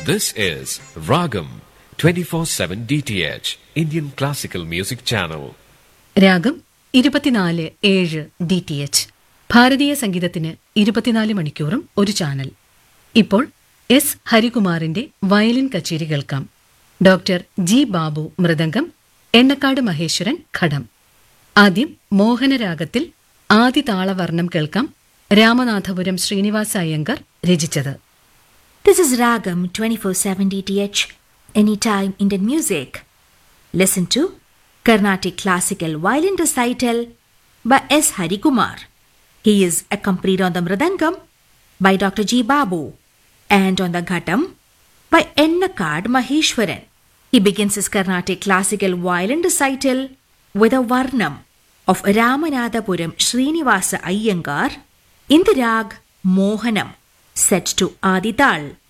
This is Ragam 24/7 DTH Indian Classical Music Channel. രാഗം 24/7 DTH ഭാരതീയ സംഗീതത്തിന് 24 മണിക്കൂറും ഒരു ചാനൽ. ഇപ്പോൾ എസ് ഹരികുമാറിന്റെ വയലിൻ കച്ചേരി കേൾക്കാം. ഡോക്ടർ ജി ബാബു മൃദംഗം, എണ്ണക്കാട് മഹേശ്വരൻ ഘടം. ആദ്യം മോഹനരാഗത്തിൽ ആദി താളവർണ്ണം കേൾക്കാം. രാമനാഥപുരം ശ്രീനിവാസ അയ്യങ്കർ രചിച്ചത്. This is Ragam 24/7 DTH, Anytime Indian Music. Listen to Carnatic Classical Violin Recital by S. Harikumar. He is accompanied on the Mridangam by Dr. G. Babu and on the Ghatam by Ennakad Maheshwaran. He begins his Carnatic Classical Violin Recital with a Varnam of Ramanathapuram Srinivasa Iyengar in the rag Mohanam, set to Adital.